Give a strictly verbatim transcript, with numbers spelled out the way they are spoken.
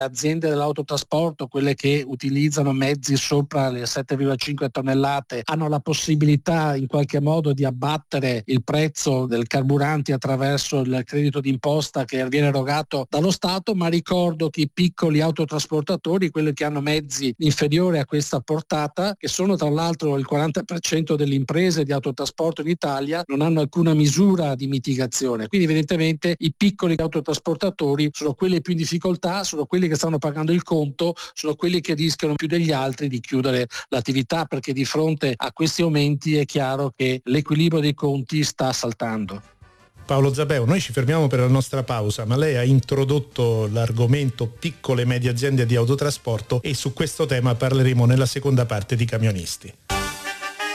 aziende dell'autotrasporto, quelle che utilizzano mezzi sopra le sette virgola cinque tonnellate, hanno la possibilità in qualche modo di abbattere il prezzo del carburante attraverso il credito d'imposta che viene erogato dallo Stato, ma ricordo che i piccoli autotrasportatori, quelli che hanno mezzi inferiori a questa portata, che sono tra l'altro il quaranta per cento delle imprese di autotrasporto in Italia, non hanno alcuna misura di mitigazione. Quindi evidentemente i piccoli autotrasportatori sono quelli più in difficoltà, sono quelli che stanno pagando il conto, sono quelli che rischiano più degli altri di chiudere l'attività, perché di fronte a questi aumenti è chiaro che l'equilibrio dei conti sta saltando. Paolo Zabeo, noi ci fermiamo per la nostra pausa, ma lei ha introdotto l'argomento piccole e medie aziende di autotrasporto e su questo tema parleremo nella seconda parte di Camionisti.